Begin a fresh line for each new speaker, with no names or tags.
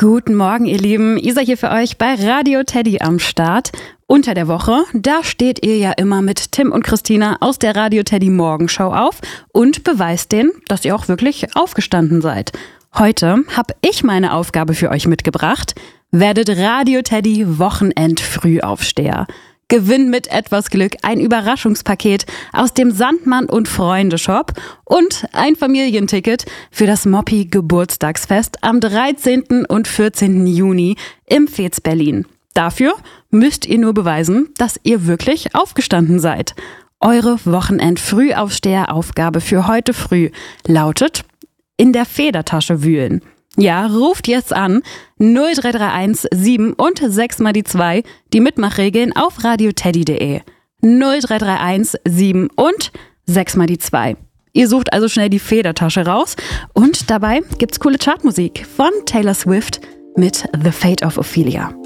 Guten Morgen, ihr Lieben. Isa hier für euch bei Radio Teddy am Start. Unter der Woche, da steht ihr ja immer mit Tim und Christina aus der Radio Teddy Morgenshow auf und beweist denen, dass ihr auch wirklich aufgestanden seid. Heute habe ich meine Aufgabe für euch mitgebracht. Werdet Radio Teddy Wochenend-Frühaufsteher. Gewinnt mit etwas Glück ein Überraschungspaket aus dem Sandmann und Freunde Shop und ein Familienticket für das Moppi Geburtstagsfest am 13. und 14. Juni im Fez Berlin. Dafür müsst ihr nur beweisen, dass ihr wirklich aufgestanden seid. Eure Wochenend-Frühaufsteheraufgabe für heute früh lautet: in der Federtasche wühlen. Ja, ruft jetzt an 0331 7 und 6 mal die 2, die Mitmachregeln auf radioteddy.de. 0331 7 und 6 mal die 2. Ihr sucht also schnell die Federtasche raus und dabei gibt's coole Chartmusik von Taylor Swift mit The Fate of Ophelia.